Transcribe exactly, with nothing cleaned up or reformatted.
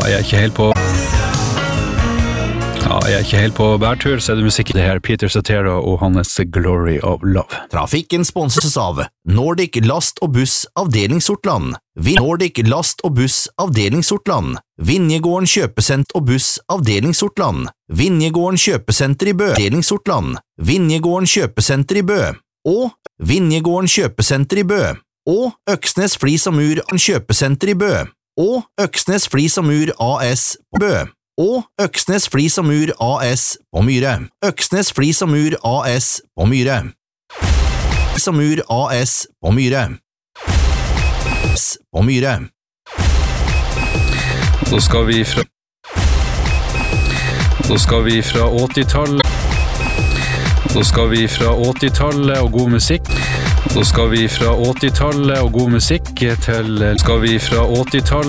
jeg er ikke helt på Ja, jeg er ikke helt på bærtur, så er det musikk. Det her Peter Cetera og hans Glory of Love. Trafikken sponses av Nordic Last og Buss avdeling Sortland. Vin Nordic Last og Buss avdeling Sortland. Vinjegården kjøpesenter og buss avdeling Sortland. Vinjegården kjøpesenter i Bø. Avdeling Sortland. Vinjegården kjøpesenter i Bø. Og Vinjegården kjøpesenter i Bø. Og Øksnes Flis og Mur kjøpesenter i Bø. Og Øksnes Flis og Mur A S på Bø. Og Øksnes Flis og Mur A S på Myre. Øksnes Flis og Mur A S på Myre. Flis og Mur A S på Myre. S på Myre. Da skal vi fra Da skal vi fra åttitallet Da skal vi fra åttitallet og god musikk Da skal vi fra åttitallet og god musikk til Skal vi fra åttitallet